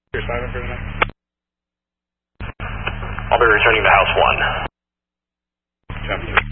You're silent for the night. I'll be returning to House 1. Copy.